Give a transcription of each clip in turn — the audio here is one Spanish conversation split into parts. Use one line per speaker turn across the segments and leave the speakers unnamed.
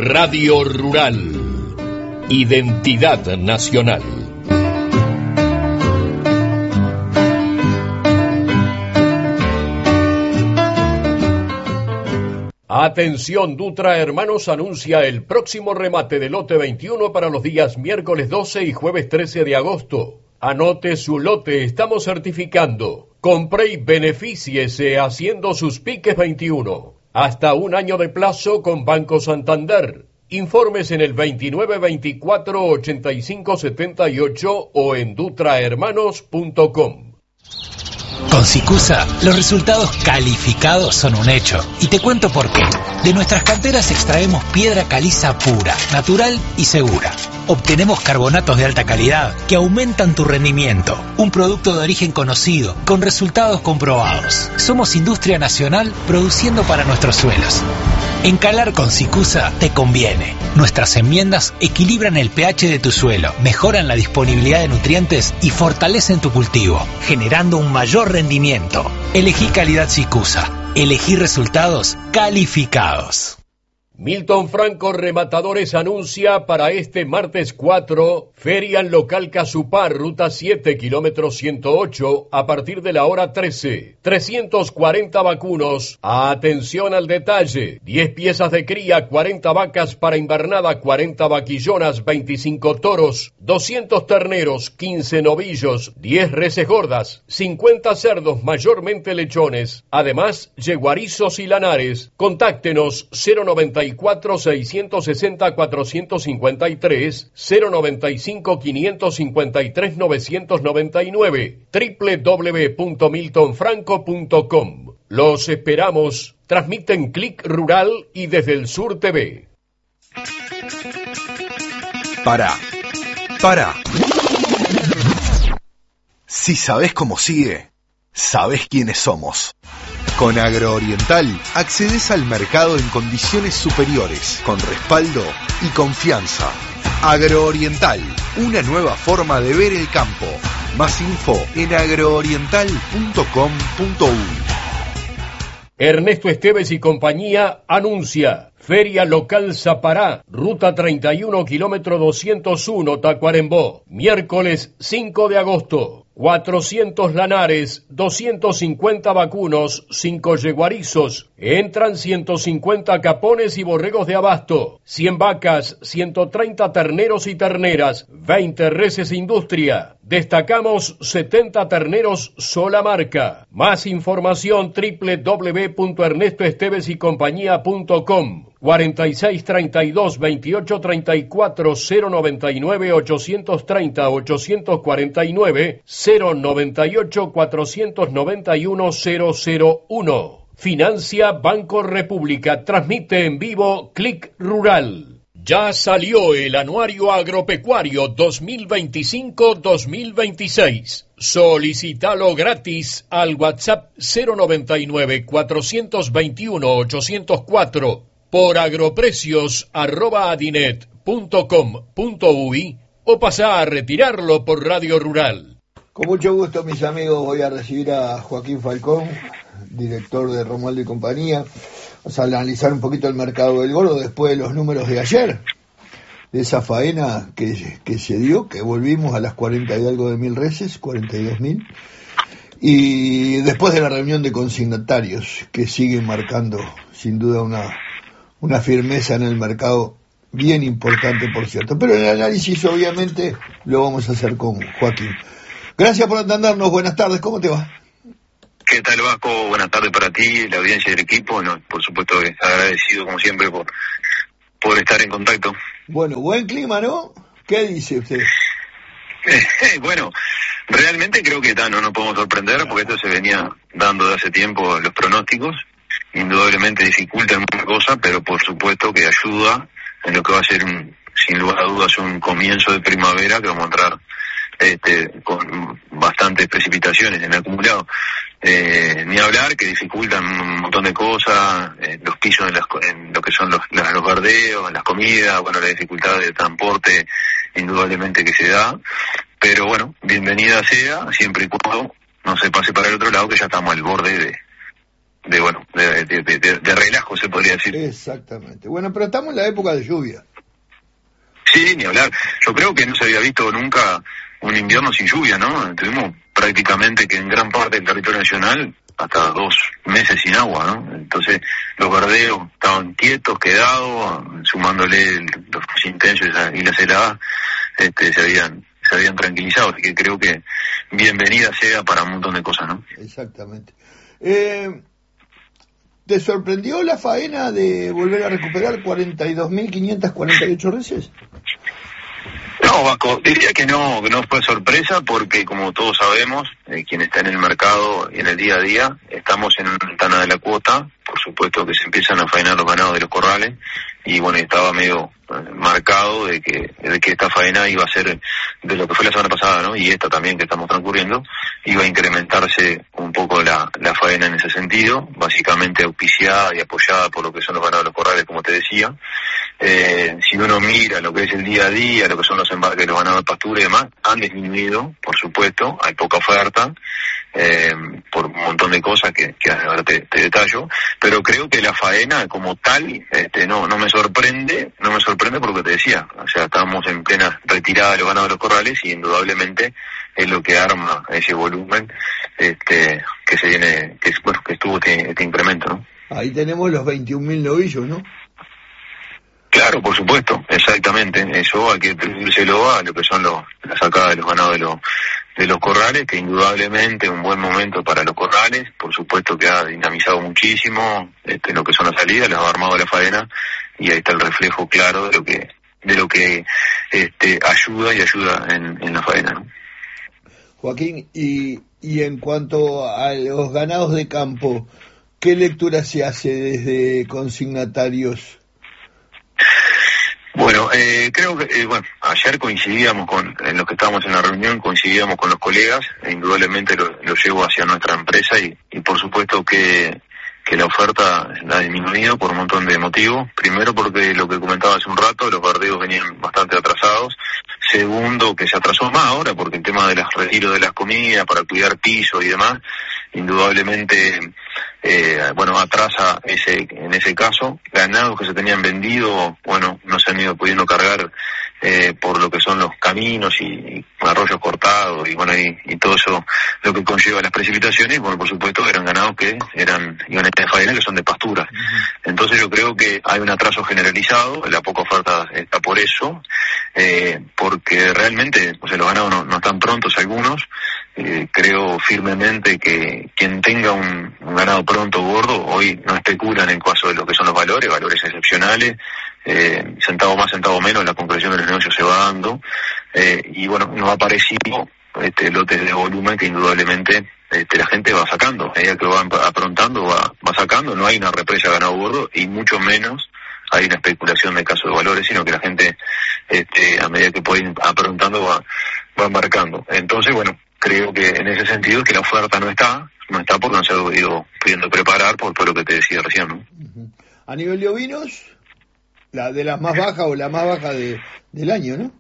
Radio Rural. Identidad nacional. Atención, Dutra Hermanos anuncia el próximo remate del lote 21 para los días miércoles 12 y jueves 13 de agosto. Anote su lote, estamos certificando. Compre y benefíciese haciendo sus piques 21. Hasta un año de plazo con Banco Santander. Informes en el 29 24 85 78 o en dutrahermanos.com.
Con Sicusa, los resultados calificados son un hecho. Y te cuento por qué. De nuestras canteras extraemos piedra caliza pura, natural y segura. Obtenemos carbonatos de alta calidad que aumentan tu rendimiento. Un producto de origen conocido, con resultados comprobados. Somos industria nacional produciendo para nuestros suelos. Encalar con Sicusa te conviene. Nuestras enmiendas equilibran el pH de tu suelo, mejoran la disponibilidad de nutrientes y fortalecen tu cultivo, generando un mayor rendimiento. Elegí calidad Sicusa. Elegí resultados calificados.
Milton Franco Rematadores anuncia para este martes 4, Feria en Local Casupar, Ruta 7, kilómetro 108, a partir de la hora 13. 340 vacunos. Atención al detalle. 10 piezas de cría, 40 vacas para invernada, 40 vaquillonas, 25 toros, 200 terneros, 15 novillos, 10 reses gordas, 50 cerdos, mayormente lechones. Además, yeguarizos y lanares. Contáctenos 094 660 453, 095 553 999, www.miltonfranco.com. Los esperamos. Transmiten Click Rural y Desde el Sur TV.
Para. Si sabés cómo sigue, sabés quiénes somos. Con Agrooriental accedes al mercado en condiciones superiores, con respaldo y confianza. Agrooriental, una nueva forma de ver el campo. Más info en agrooriental.com.uy.
Ernesto Esteves y compañía anuncia Feria Local Zapará, Ruta 31, kilómetro 201, Tacuarembó, miércoles 5 de agosto. 400 lanares, 250 vacunos, 5 yeguarizos, entran 150 capones y borregos de abasto, 100 vacas, 130 terneros y terneras, 20 reses industria. Destacamos 70 terneros sola marca. Más información www.ernestoestevesycompañía.com. 46 32 28 34 099 830 849 098 491 001. Financia Banco República. Transmite en vivo Click Rural. Ya salió el Anuario Agropecuario 2025-2026. Solicítalo gratis al WhatsApp 099 421 804 por agroprecios@adinet.com.uy o pasá a retirarlo por Radio Rural.
Con mucho gusto, mis amigos, voy a recibir a Joaquín Falcón, director de Romualdo y compañía. Vamos a analizar un poquito el mercado del gordo después de los números de ayer, de esa faena que se dio, que volvimos a las 40 y algo de mil reses, 42.000, y después de la reunión de consignatarios, que siguen marcando sin duda una firmeza en el mercado bien importante, por cierto. Pero el análisis obviamente lo vamos a hacer con Joaquín. Gracias por atendernos, buenas tardes, ¿cómo te va?
¿Qué tal, Vasco? Buenas tardes para ti, la audiencia del equipo. No, por supuesto, agradecido como siempre por estar en contacto.
Bueno, buen clima, ¿no? ¿Qué dice usted?
Bueno, realmente creo que no nos podemos sorprender porque esto se venía dando de hace tiempo, los pronósticos. Indudablemente dificulta alguna cosa, pero por supuesto que ayuda en lo que va a ser, sin lugar a dudas, un comienzo de primavera que va a mostrar con bastantes precipitaciones en el acumulado. Ni hablar que dificultan un montón de cosas, los pisos en lo que son los verdeos, en las comidas, bueno, la dificultad de transporte indudablemente que se da, pero bueno, bienvenida sea, siempre y cuando no se pase para el otro lado, que ya estamos al borde de relajo, se podría decir.
Exactamente. Bueno, pero estamos en la época de lluvia.
Sí, ni hablar. Yo creo que no se había visto nunca un invierno sin lluvia, ¿no? Tuvimos prácticamente que en gran parte del territorio nacional hasta 2 meses sin agua, ¿no? Entonces los verdeos estaban quietos, quedados, sumándole los intensos y las heladas, se habían tranquilizado, así que creo que bienvenida sea para un montón de cosas, ¿no?
Exactamente. ¿Te sorprendió la faena de volver a recuperar 42.548 reses?
No, Vasco, diría que no fue sorpresa porque, como todos sabemos, quien está en el mercado y en el día a día, estamos en una ventana de la cuota. Por supuesto que se empiezan a faenar los ganados de los corrales y bueno, estaba medio marcado de que esta faena iba a ser de lo que fue la semana pasada, ¿no? Y esta también que estamos transcurriendo, iba a incrementarse un poco la faena en ese sentido, básicamente auspiciada y apoyada por lo que son los ganados de los corrales, como te decía. Si uno mira lo que es el día a día, lo que son los embarques de los ganados de pastura y demás, han disminuido, por supuesto, hay poca oferta, por un montón de cosas que ahora te detallo, pero creo que la faena como tal, no me sorprende por lo que te decía, o sea, estamos en plena retirada de los ganados de los corrales y indudablemente es lo que arma ese volumen, que se viene, que estuvo este incremento, ¿no? Ahí
tenemos los 21.000 novillos, ¿no?
Claro, por supuesto, exactamente. Eso hay que atribuírselo a lo que son la sacada de los ganados de los corrales, que indudablemente un buen momento para los corrales, por supuesto que ha dinamizado muchísimo lo que son las salidas, los ha armado la faena, y ahí está el reflejo claro de lo que ayuda en la faena, ¿no?
Joaquín, y en cuanto a los ganados de campo, ¿qué lectura se hace desde consignatarios?
Bueno, creo que, ayer coincidíamos en los que estábamos en la reunión, coincidíamos con los colegas, indudablemente lo llevo hacia nuestra empresa y por supuesto que la oferta ha disminuido por un montón de motivos. Primero porque lo que comentaba hace un rato, los verdeos venían bastante atrasados. Segundo, que se atrasó más ahora porque el tema de los retiros de las comidas para cuidar piso y demás, indudablemente, atrasa en ese caso. Ganados que se tenían vendido, no se han ido pudiendo cargar por lo que son los caminos y arroyos cortados y todo eso lo que conlleva las precipitaciones. Bueno, por supuesto eran ganados que iban a estar en faena, que son de pasturas. Entonces yo creo que hay un atraso generalizado, la poca oferta está por eso, porque realmente los ganados no están prontos algunos. Creo firmemente que quien tenga un ganado pronto gordo hoy no especulan en caso de lo que son los valores excepcionales, centavo más, centavo menos, la concreción de los negocios se va dando, nos ha parecido lotes de volumen que indudablemente la gente va sacando, a medida que va aprontando, va sacando, no hay una represa de ganado gordo y mucho menos hay una especulación de casos de valores, sino que la gente a medida que puede ir aprontando va embarcando. Entonces, creo que en ese sentido es que la oferta no está porque no se ha ido pudiendo preparar por lo que te decía recién, ¿no?
A nivel de ovinos, la de las más bajas o la más baja del año, ¿no?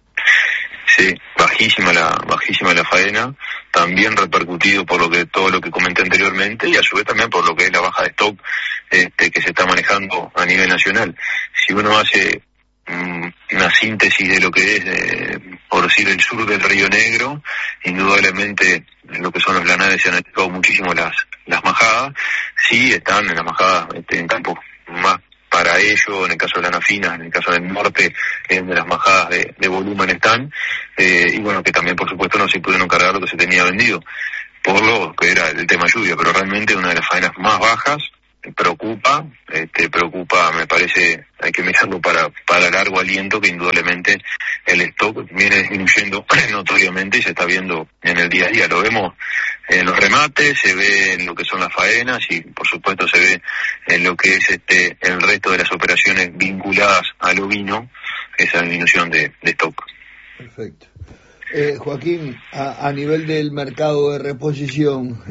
Sí, bajísima la faena, también repercutido por todo lo que comenté anteriormente y a su vez también por lo que es la baja de stock que se está manejando a nivel nacional. Si uno hace una síntesis de lo que es, por decir, el sur del Río Negro, indudablemente en lo que son los lanares se han achicado muchísimo las majadas, sí están en las majadas en campos más para ello, en el caso de lana fina, en el caso del norte, donde las majadas de volumen están, que también por supuesto no se pudieron cargar lo que se tenía vendido, por lo que era el tema lluvia, pero realmente una de las faenas más bajas. Preocupa, me parece, hay que mirarlo para largo aliento, que indudablemente el stock viene disminuyendo notoriamente y se está viendo en el día a día, lo vemos en los remates, se ve en lo que son las faenas y por supuesto se ve en lo que es el resto de las operaciones vinculadas al ovino, esa disminución de stock.
Perfecto. Joaquín, a nivel del mercado de reposición,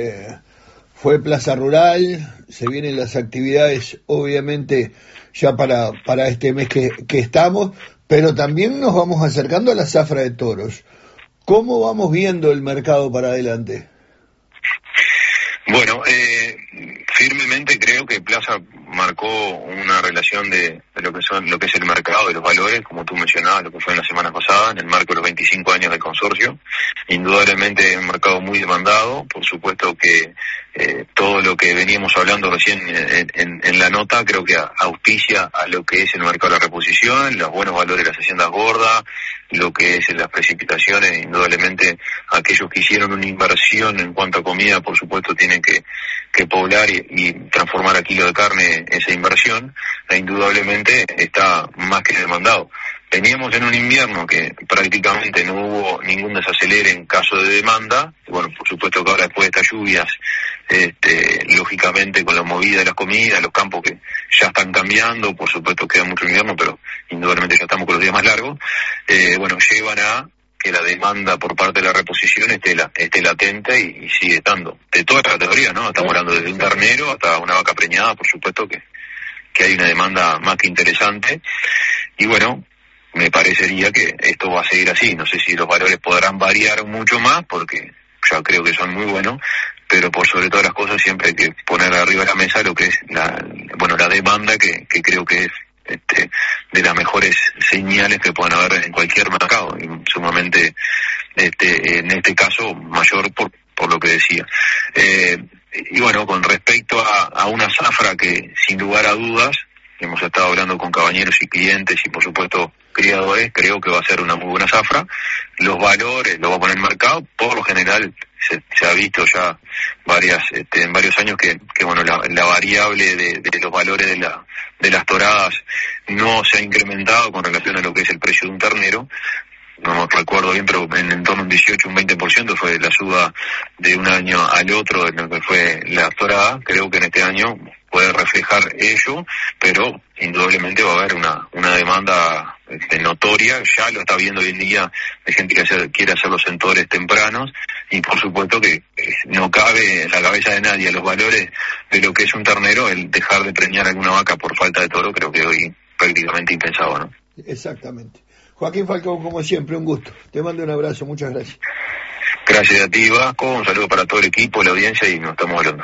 fue Plaza Rural, se vienen las actividades obviamente ya para este mes que estamos, pero también nos vamos acercando a la zafra de toros. ¿Cómo vamos viendo el mercado para adelante?
Bueno, firmemente creo que Plaza marcó una relación de lo que es el mercado, de los valores, como tú mencionabas, lo que fue en la semana pasada, en el marco de los 25 años del consorcio. Indudablemente un mercado muy demandado, por supuesto que todo lo que veníamos hablando recién en la nota creo que auspicia a lo que es el mercado de la reposición, los buenos valores de las haciendas gordas, lo que es las precipitaciones. Indudablemente aquellos que hicieron una inversión en cuanto a comida, por supuesto tienen que poblar y transformar a kilo de carne esa inversión, e indudablemente está más que demandado. Veníamos en un invierno que prácticamente no hubo ningún desacelere en caso de demanda, y bueno, por supuesto que ahora después de estas lluvias, lógicamente con la movida de las comidas, los campos que ya están cambiando, por supuesto queda mucho invierno, pero indudablemente ya estamos con los días más largos, bueno, llevan a que la demanda por parte de la reposición esté latente y sigue estando. De toda esta categoría, ¿no? Estamos hablando desde un ternero hasta una vaca preñada, por supuesto que hay una demanda más que interesante. Y bueno, me parecería que esto va a seguir así. No sé si los valores podrán variar mucho más, porque ya creo que son muy buenos, pero por sobre todas las cosas siempre hay que poner arriba de la mesa lo que es la demanda, que creo que es de las mejores señales que puedan haber en cualquier mercado, y sumamente en este caso mayor por lo que decía. Y bueno, con respecto a una zafra que sin lugar a dudas hemos estado hablando con cabañeros y clientes y por supuesto criadores, creo que va a ser una muy buena zafra. Los valores lo va a poner en el mercado, por lo general se ha visto ya en varios años que bueno, la variable de los valores de las toradas no se ha incrementado con relación a lo que es el precio de un ternero. No recuerdo bien, pero en torno a un 18, un 20% fue la suba de un año al otro en lo que fue la torada. Creo que en este año puede reflejar ello, pero indudablemente va a haber una demanda notoria. Ya lo está viendo hoy en día de gente que quiere hacer los sentores tempranos, y por supuesto que no cabe en la cabeza de nadie los valores de lo que es un ternero el dejar de preñar alguna vaca por falta de toro. Creo que hoy prácticamente impensado, ¿no?
Exactamente. Joaquín Falcón, como siempre, un gusto. Te mando un abrazo, muchas gracias.
Gracias a ti, Vasco. Un saludo para todo el equipo, la audiencia, y nos estamos hablando.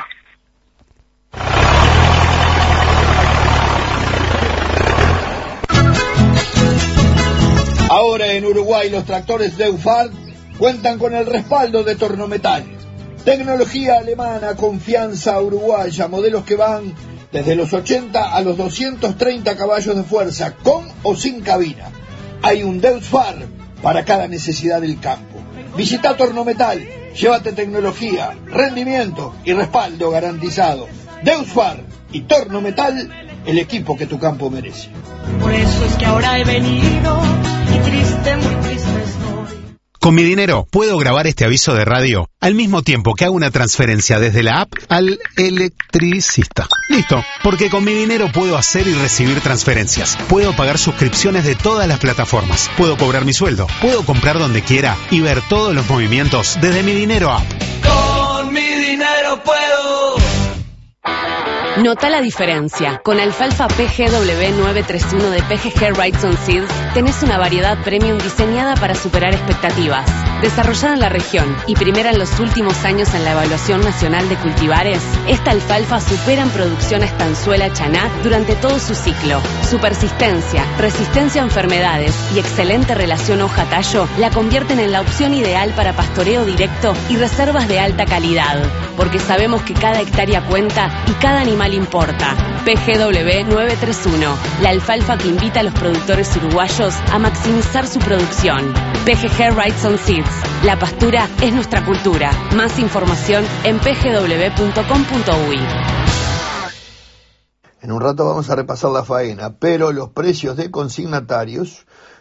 Ahora en Uruguay los tractores Deufar cuentan con el respaldo de Tornometal. Tecnología alemana, confianza uruguaya, modelos que van desde los 80 a los 230 caballos de fuerza, con o sin cabina. Hay un Deusfar para cada necesidad del campo. Visita Tornometal, llévate tecnología, rendimiento y respaldo garantizado. Deusfar y Tornometal, el equipo que tu campo merece.
Por eso es que ahora he venido y triste, muy triste estoy.
Con mi dinero puedo grabar este aviso de radio al mismo tiempo que hago una transferencia desde la app al electricista. Listo, porque con mi dinero puedo hacer y recibir transferencias. Puedo pagar suscripciones de todas las plataformas. Puedo cobrar mi sueldo. Puedo comprar donde quiera y ver todos los movimientos desde mi dinero app.
Con mi dinero puedo.
Nota la diferencia. Con alfalfa PGW 931 de PGG Wrightson Seeds tenés una variedad premium diseñada para superar expectativas. Desarrollada en la región y primera en los últimos años en la evaluación nacional de cultivares, esta alfalfa supera en producción a estanzuela chaná durante todo su ciclo. Su persistencia, resistencia a enfermedades y excelente relación hoja-tallo la convierten en la opción ideal para pastoreo directo y reservas de alta calidad. Porque sabemos que cada hectárea cuenta y cada animal importa. PGW 931, la alfalfa que invita a los productores uruguayos a maximizar su producción. PGG Wrightson Seeds, la pastura es nuestra cultura. Más información en pgw.com.uy.
En un rato vamos a repasar la faena, pero los precios de consignatarios